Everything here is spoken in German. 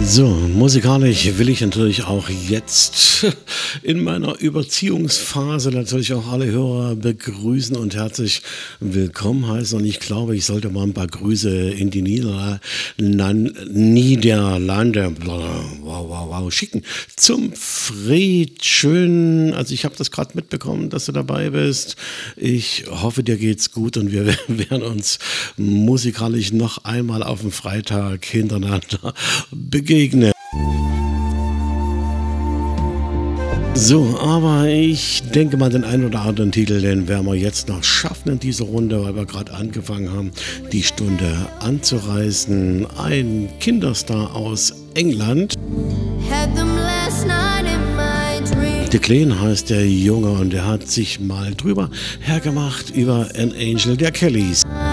So, musikalisch will ich natürlich auch jetzt in meiner Überziehungsphase natürlich auch alle Hörer begrüßen und herzlich willkommen heißen. Und ich glaube, ich sollte mal ein paar Grüße in die Niederlande schicken. Zum Fried, schön, also ich habe das gerade mitbekommen, dass du dabei bist. Ich hoffe, dir geht's gut und wir werden uns musikalisch noch einmal auf dem Freitag hintereinander begegnen. So, aber ich denke mal, den einen oder anderen Titel, den werden wir jetzt noch schaffen in dieser Runde, weil wir gerade angefangen haben, die Stunde anzureißen. Ein Kinderstar aus England. Declan heißt der Junge und er hat sich mal drüber hergemacht über An Angel der Kellys.